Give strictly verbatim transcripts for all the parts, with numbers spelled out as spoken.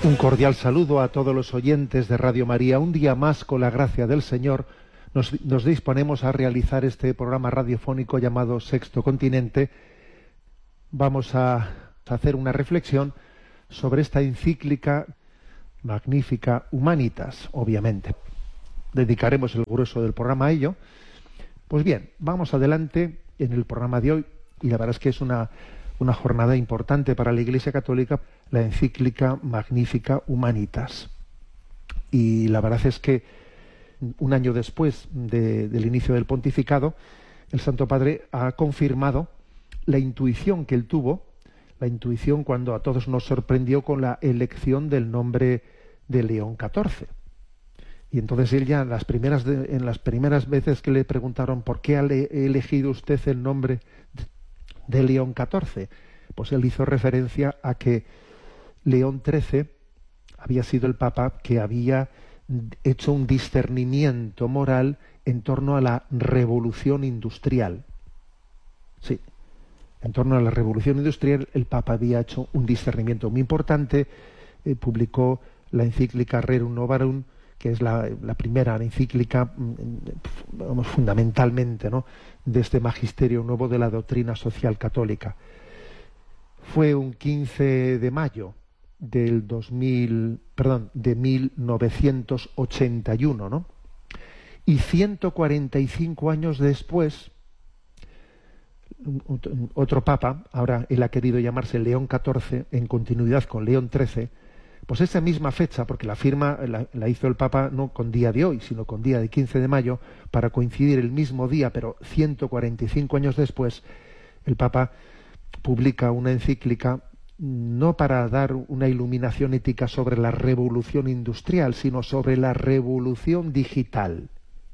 Un cordial saludo a todos los oyentes de Radio María. Un día más, con la gracia del Señor, nos, nos disponemos a realizar este programa radiofónico llamado Sexto Continente. Vamos a hacer una reflexión sobre esta encíclica magnífica Humanitas, obviamente. Dedicaremos el grueso del programa a ello. Pues bien, vamos adelante en el programa de hoy, y la verdad es que es una... una jornada importante para la Iglesia Católica, la encíclica magnífica Humanitas. Y la verdad es que un año después de, del inicio del pontificado, el Santo Padre ha confirmado la intuición que él tuvo, la intuición cuando a todos nos sorprendió con la elección del nombre de León catorce. Y entonces él ya, las primeras de, en las primeras veces que le preguntaron ¿por qué ha elegido usted el nombre de León catorce? Pues él hizo referencia a que León trece había sido el Papa que había hecho un discernimiento moral en torno a la revolución industrial. Sí, en torno a la revolución industrial el Papa había hecho un discernimiento muy importante, eh, publicó la encíclica Rerum Novarum, que es la, la primera encíclica vamos, fundamentalmente, ¿no?, de este magisterio nuevo de la doctrina social católica. Fue un quince de mayo del dos mil, perdón, de mil novecientos ochenta y uno, ¿no? Y ciento cuarenta y cinco años después, otro papa, ahora él ha querido llamarse León catorce, en continuidad con León trece, pues esa misma fecha, porque la firma la, la hizo el Papa no con día de hoy, sino con día de quince de mayo, para coincidir el mismo día, pero ciento cuarenta y cinco años después, el Papa publica una encíclica no para dar una iluminación ética sobre la revolución industrial, sino sobre la revolución digital.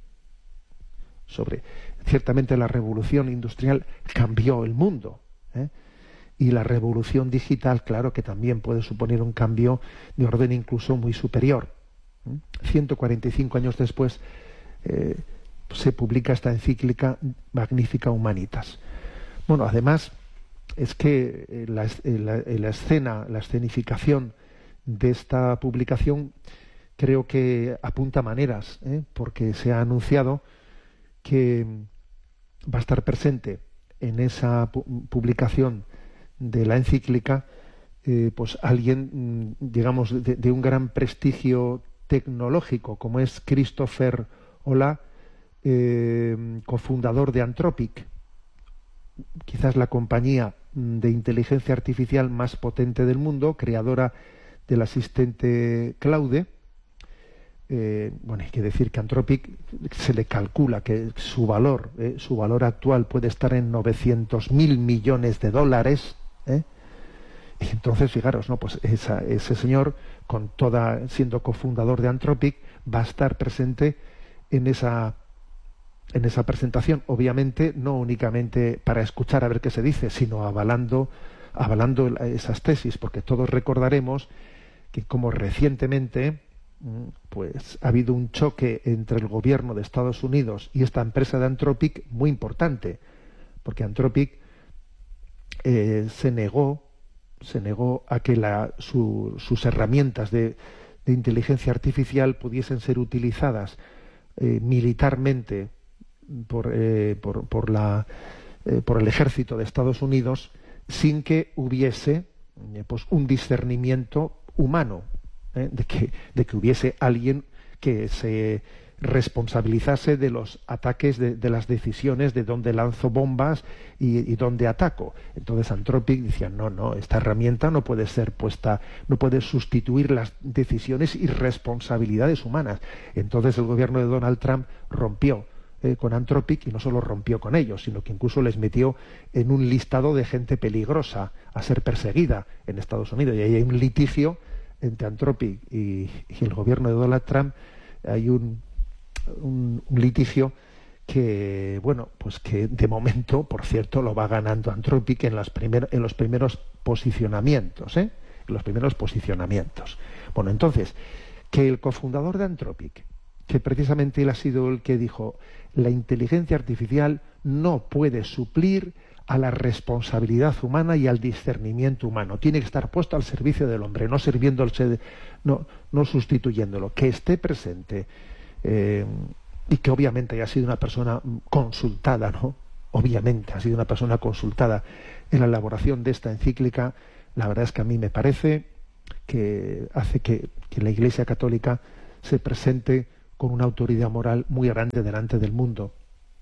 Sobre, ciertamente la revolución industrial cambió el mundo, ¿eh? Y la revolución digital, claro que también puede suponer un cambio de orden incluso muy superior. ciento cuarenta y cinco años después eh, se publica esta encíclica magnífica Humanitas. Bueno, además es que eh, la, eh, la, eh, la escena, la escenificación de esta publicación creo que apunta maneras, ¿eh? porque se ha anunciado que va a estar presente en esa pu- publicación de la encíclica, eh, pues alguien, digamos, de, de un gran prestigio tecnológico, como es Christopher Olah, eh, cofundador de Anthropic, quizás la compañía de inteligencia artificial más potente del mundo, creadora del asistente Claude. Eh, bueno, hay que decir que Anthropic se le calcula que su valor, eh, su valor actual puede estar en novecientos mil millones de dólares. ¿Eh? Y entonces, fijaros, ¿no? Pues esa, ese señor, con toda, siendo cofundador de Anthropic, va a estar presente en esa, en esa presentación, obviamente no únicamente para escuchar a ver qué se dice, sino avalando, avalando esas tesis, porque todos recordaremos que como recientemente pues ha habido un choque entre el gobierno de Estados Unidos y esta empresa de Anthropic muy importante, porque Anthropic Eh, se negó se negó a que la, su, sus herramientas de, de inteligencia artificial pudiesen ser utilizadas eh, militarmente por, eh, por, por, la, eh, por el ejército de Estados Unidos sin que hubiese eh, pues un discernimiento humano, eh, de que, de que hubiese alguien que se responsabilizase de los ataques, de, de las decisiones de dónde lanzo bombas y, y dónde ataco. Entonces Anthropic decía, no, no, esta herramienta no puede ser puesta, no puede sustituir las decisiones y responsabilidades humanas. Entonces el gobierno de Donald Trump rompió eh, con Anthropic, y no solo rompió con ellos, sino que incluso les metió en un listado de gente peligrosa a ser perseguida en Estados Unidos. Y ahí hay un litigio entre Anthropic y, y el gobierno de Donald Trump. Hay un Un, un litigio que, bueno, pues que de momento, por cierto, lo va ganando Anthropic en, las primer, en los primeros posicionamientos, ¿eh? En los primeros posicionamientos. Bueno, entonces, que el cofundador de Anthropic, que precisamente él ha sido el que dijo, la inteligencia artificial no puede suplir a la responsabilidad humana y al discernimiento humano. Tiene que estar puesto al servicio del hombre, no sirviéndose, no, no sustituyéndolo. Que esté presente eh, y que obviamente haya sido una persona consultada, ¿no? Obviamente ha sido una persona consultada en la elaboración de esta encíclica. La verdad es que a mí me parece que hace que, que la Iglesia Católica se presente con una autoridad moral muy grande delante del mundo.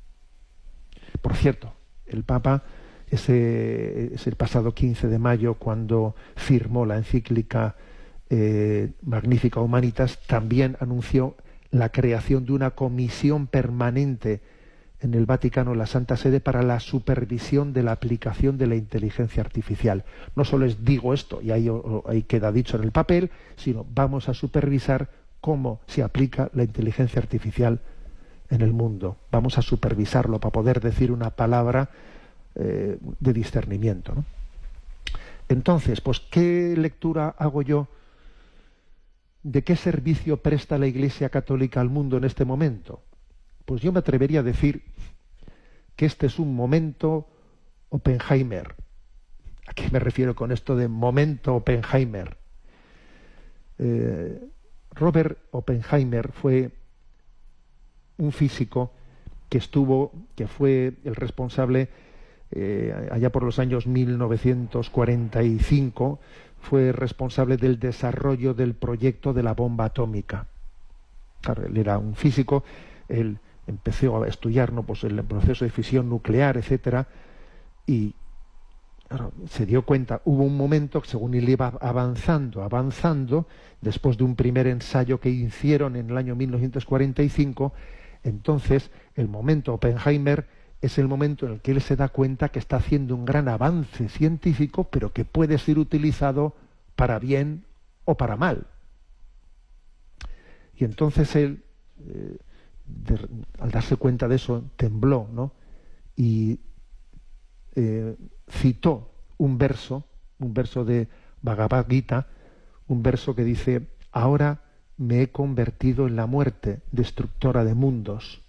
Por cierto, el Papa, ese, ese pasado quince de mayo, cuando firmó la encíclica eh, Magnificat Humanitas, también anunció la creación de una comisión permanente en el Vaticano, la Santa Sede, para la supervisión de la aplicación de la inteligencia artificial. No solo es digo esto y ahí, ahí queda dicho en el papel, sino vamos a supervisar cómo se aplica la inteligencia artificial en el mundo. Vamos a supervisarlo para poder decir una palabra eh, de discernimiento, ¿no? Entonces, pues, ¿qué lectura hago yo de qué servicio presta la Iglesia Católica al mundo en este momento? Pues yo me atrevería a decir que este es un momento Oppenheimer. ¿A qué me refiero con esto de momento Oppenheimer? Eh, Robert Oppenheimer fue un físico que estuvo, que fue el responsable eh, allá por los años mil novecientos cuarenta y cinco, fue responsable del desarrollo del proyecto de la bomba atómica. Claro, él era un físico, él empezó a estudiar, ¿no?, pues el proceso de fisión nuclear, etcétera, y claro, se dio cuenta, hubo un momento, según él iba avanzando, avanzando, después de un primer ensayo que hicieron en el año mil novecientos cuarenta y cinco, entonces el momento Oppenheimer es el momento en el que él se da cuenta que está haciendo un gran avance científico, pero que puede ser utilizado para bien o para mal. Y entonces él, eh, de, al darse cuenta de eso, tembló, ¿no? Y eh, citó un verso, un verso de Bhagavad Gita, un verso que dice: ahora me he convertido en la muerte, destructora de mundos.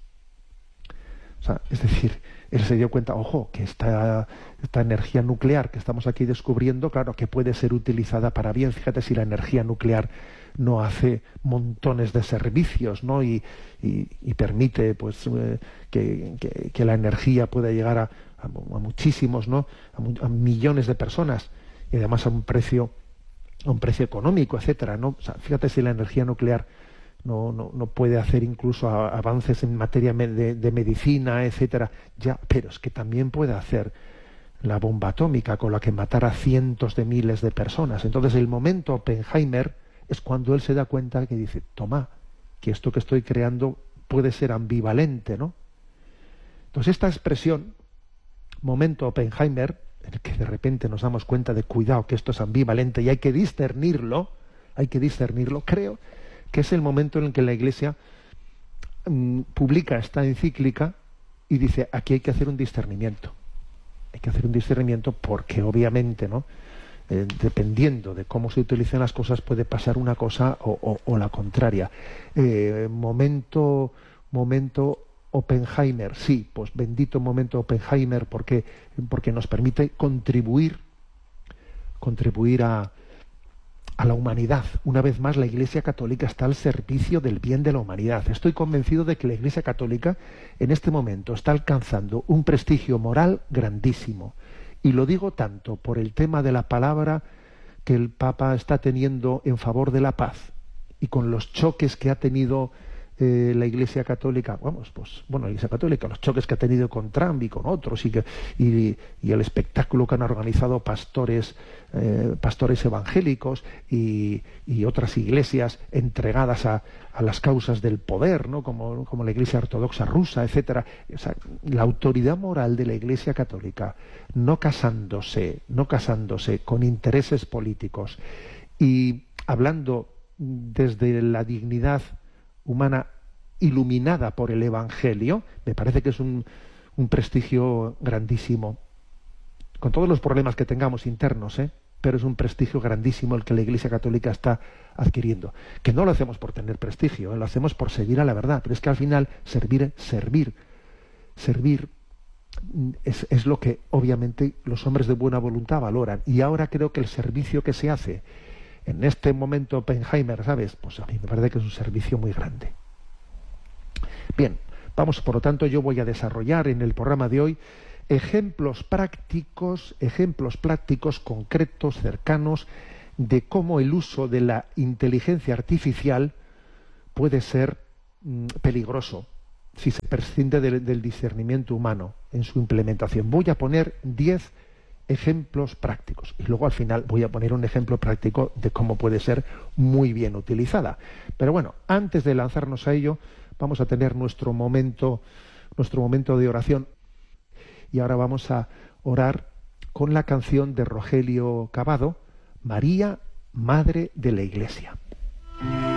O sea, es decir, él se dio cuenta, ojo, que esta, esta energía nuclear que estamos aquí descubriendo, claro, que puede ser utilizada para bien. Fíjate si la energía nuclear no hace montones de servicios, ¿no? Y, y, y permite, pues, eh, que, que, que la energía pueda llegar a, a, a muchísimos, ¿no? A, a millones de personas, y además a un precio, a un precio económico, etcétera, ¿no? O sea, fíjate si la energía nuclear No, no, no puede hacer incluso a, avances en materia de, de medicina, etcétera, ya, pero es que también puede hacer la bomba atómica con la que matar a cientos de miles de personas. Entonces el momento Oppenheimer es cuando él se da cuenta que dice, toma, que esto que estoy creando puede ser ambivalente, ¿no? Entonces esta expresión, momento Oppenheimer, en el que de repente nos damos cuenta de cuidado que esto es ambivalente y hay que discernirlo, hay que discernirlo, creo que es el momento en el que la Iglesia mmm, publica esta encíclica y dice, aquí hay que hacer un discernimiento. Hay que hacer un discernimiento porque obviamente, ¿no?, eh, dependiendo de cómo se utilicen las cosas puede pasar una cosa o, o, o la contraria. Eh, momento, momento Oppenheimer, sí, pues bendito momento Oppenheimer porque, porque nos permite contribuir, contribuir a a la humanidad. Una vez más, la Iglesia Católica está al servicio del bien de la humanidad. Estoy convencido de que la Iglesia Católica en este momento está alcanzando un prestigio moral grandísimo. Y lo digo tanto por el tema de la palabra que el Papa está teniendo en favor de la paz y con los choques que ha tenido eh, la Iglesia Católica, vamos, pues, bueno, la Iglesia Católica, los choques que ha tenido con Trump y con otros, y, que, y, y el espectáculo que han organizado pastores, eh, pastores evangélicos y, y otras iglesias entregadas a, a las causas del poder, ¿no?, como, como la Iglesia Ortodoxa rusa, etcétera. O sea, la autoridad moral de la Iglesia Católica, no casándose, no casándose con intereses políticos y hablando desde la dignidad humana iluminada por el Evangelio, me parece que es un, un prestigio grandísimo, con todos los problemas que tengamos internos, ¿eh? Pero es un prestigio grandísimo el que la Iglesia Católica está adquiriendo, que no lo hacemos por tener prestigio, ¿eh? Lo hacemos por seguir a la verdad, pero es que al final servir es servir, servir es, es lo que obviamente los hombres de buena voluntad valoran. Y ahora creo que el servicio que se hace en este momento Oppenheimer, ¿sabes? Pues a mí me parece que es un servicio muy grande. Bien, vamos, por lo tanto, yo voy a desarrollar en el programa de hoy ejemplos prácticos, ejemplos prácticos, concretos, cercanos, de cómo el uso de la inteligencia artificial puede ser mm, peligroso si se prescinde del, del discernimiento humano en su implementación. Voy a poner diez ejemplos prácticos y luego al final voy a poner un ejemplo práctico de cómo puede ser muy bien utilizada. Pero bueno, antes de lanzarnos a ello, vamos a tener nuestro momento, nuestro momento de oración. Y ahora vamos a orar con la canción de Rogelio Cavado, María, Madre de la Iglesia.